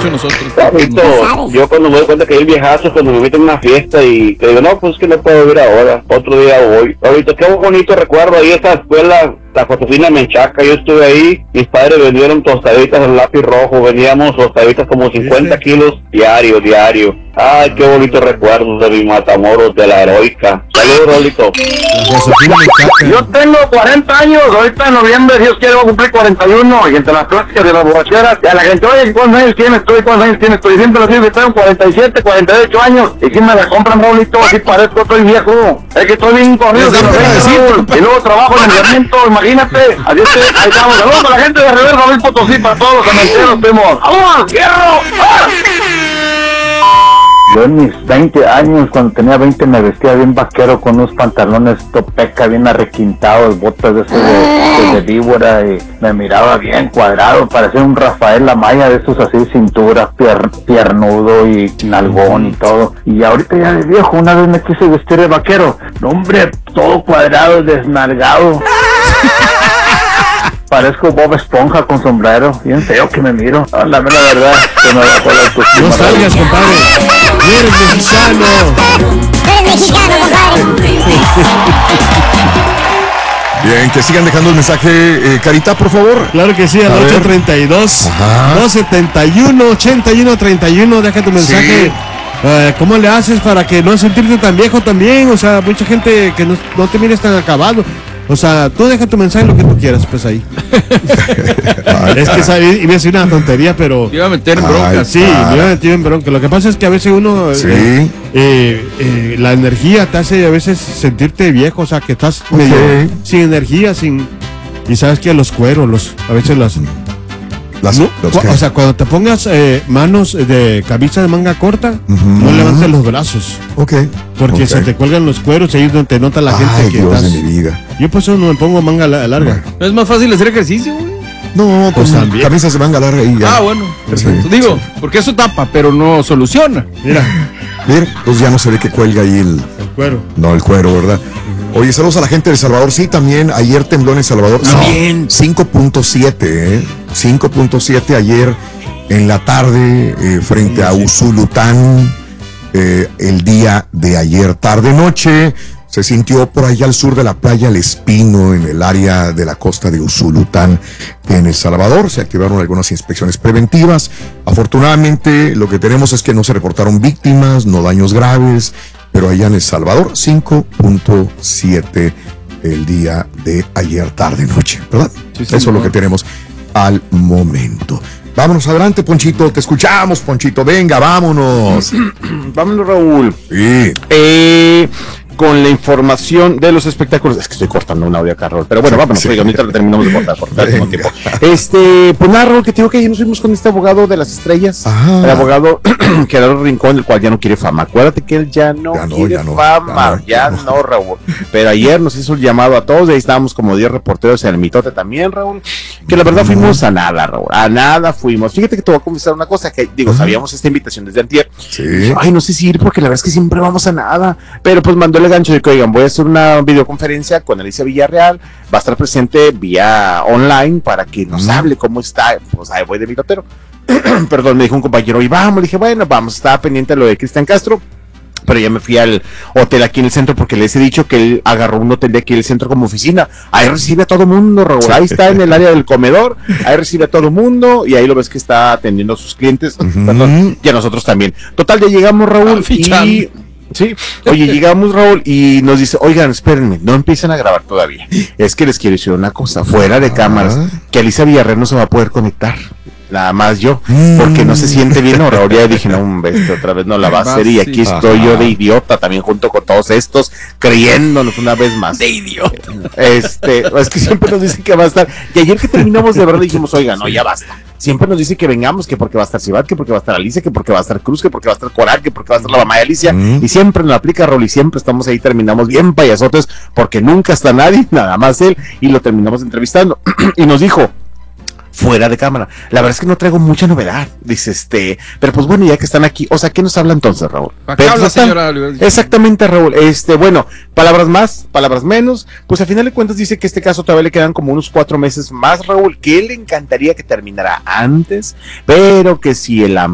hecho nosotros. Raulito, yo cuando me doy cuenta que hay el viejazo, cuando me invito a una fiesta y te digo, no, pues que no puedo ir ahora, otro día voy. Raulito, qué bonito recuerdo ahí esa escuela, la Josefina Menchaca, yo estuve ahí, mis padres vendieron tostaditas al lápiz rojo, veníamos tostaditas como 50 kilos diario. Ay, qué bonito recuerdo de mi Matamoros, de la heroica. Saludos, Raulito. Yo tengo 40 años, ahorita en noviembre, Dios quiere, voy a cumplir 41, y entre las clásicas de las borracheras, a la gente, oye, ¿cuántos años tienes? Siempre los digo que tengo 47, 48 años, y si me la compran, Raulito, así parezco, estoy viejo, es que estoy bien corrido, y luego trabajo en el garmento, imagínate, así es que, ahí estamos, saludos para la gente de Rivera, San Luis Potosí, para todos los cementeros, primo, ¡vamos, fierro! Yo en mis 20 años, cuando tenía 20, me vestía bien vaquero con unos pantalones topeca bien arrequintados, botas de esos de víbora, y me miraba bien cuadrado, parecía un Rafael Amaya de esos así, cintura, piernudo y nalgón y todo. Y ahorita ya de viejo, una vez me quise vestir de vaquero, no, hombre, todo cuadrado, desnalgado. Parezco Bob Esponja con sombrero, bien feo que me miro. La verdad, se me bajó la autoestima. No salgas, compadre. Eres mexicano. Eres mexicano, compadre. Bien, que sigan dejando el mensaje, Carita, por favor. Claro que sí, al 832 271 8131, deja tu mensaje. Sí. ¿Cómo le haces para que no sentirte tan viejo también? O sea, mucha gente que no te mires tan acabado. O sea, tú deja tu mensaje lo que tú quieras, pues ahí. Es que iba a decir una tontería, pero... Te iba a meter en bronca. Sí, me iba a meter en bronca. Lo que pasa es que a veces uno... Sí. La energía te hace a veces sentirte viejo, o sea, que estás medio sin energía, y sabes que los cueros, a veces o sea, cuando te pongas manos de camisa de manga corta, no levantes los brazos. Porque se te cuelgan los cueros y ahí es donde te nota la gente que Dios estás... de mi vida. Yo por eso no me pongo manga larga. ¿No es más fácil hacer ejercicio, güey? No, pues también. Camisas de manga larga y ya. Bueno, perfecto. Digo, porque eso tapa, pero no soluciona. Mira, pues ya no se ve que cuelga ahí el cuero. No, el cuero, ¿verdad? Oye, saludos a la gente de El Salvador. Sí, también ayer tembló en El Salvador. También. 5.7, 5.7 ayer en la tarde frente a Usulután. El día de ayer tarde-noche se sintió por allá al sur de la playa El Espino, en el área de la costa de Usulután, en El Salvador. Se activaron algunas inspecciones preventivas. Afortunadamente, lo que tenemos es que no se reportaron víctimas, no daños graves, pero allá en El Salvador, 5.7 el día de ayer tarde-noche, ¿verdad? Sí, eso es lo que tenemos al momento. Vámonos adelante, Ponchito, te escuchamos, Ponchito, venga, vámonos. Vámonos, Raúl. Sí. Con la información de los espectáculos. Es que estoy cortando un audio acá, Raúl. Pero bueno, vámonos, oiga, ahorita lo terminamos de cortar tiempo. Pues nada, Raúl, que te digo que ayer nos fuimos con este abogado de las estrellas. El abogado Gerardo Rincón, el cual ya no quiere fama. Acuérdate que él ya no quiere fama. Ya no, Raúl. Pero ayer nos hizo el llamado a todos, y ahí estábamos como 10 reporteros en el mitote también, Raúl. Que la verdad fuimos a nada, Raúl. A nada fuimos. Fíjate que te voy a confesar una cosa, que digo, sabíamos esta invitación desde antier. Sí. Ay, no sé si ir, porque la verdad es que siempre vamos a nada. Pero pues mandó el gancho de que, oigan, voy a hacer una videoconferencia con Alicia Villarreal, va a estar presente vía online para que nos hable cómo está. Pues ahí voy de mitotero. Perdón, me dijo un compañero, y vamos, le dije, bueno, vamos, estaba pendiente de lo de Cristian Castro. Pero ya me fui al hotel aquí en el centro, porque les he dicho que él agarró un hotel de aquí en el centro como oficina. Ahí recibe a todo mundo, Raúl. Ahí está en el área del comedor, ahí recibe a todo mundo, y ahí lo ves que está atendiendo a sus clientes. Perdón, y a nosotros también. Total, ya llegamos, Raúl, y... Sí, oye, llegamos, Raúl, y nos dice, oigan, espérenme, no empiecen a grabar todavía. Es que les quiero decir una cosa, fuera de cámaras, que Alicia Villarreal no se va a poder conectar. Nada más yo, porque no se siente bien. Ahora ya dije, no, otra vez no la va a hacer, y aquí estoy yo de idiota también junto con todos estos, creyéndonos una vez más. De idiota. Es que siempre nos dicen que va a estar, y ayer que terminamos de verdad dijimos, oiga, no, ya basta. Siempre nos dice que vengamos, que porque va a estar Cibat, que porque va a estar Alicia, que porque va a estar Cruz, que porque va a estar Coral, que porque va a estar la mamá de Alicia, y siempre nos aplica, Raúl, y siempre estamos ahí, terminamos bien payasotes, porque nunca está nadie, nada más él, y lo terminamos entrevistando, y nos dijo, fuera de cámara, la verdad es que no traigo mucha novedad, dice, pero pues bueno, ya que están aquí, o sea, ¿qué nos habla entonces, Raúl? ¿Para qué habla, señora? Exactamente, Raúl, bueno, palabras más, palabras menos, pues a final de cuentas dice que este caso todavía le quedan como unos 4 meses más, Raúl, que él le encantaría que terminara antes, pero que si el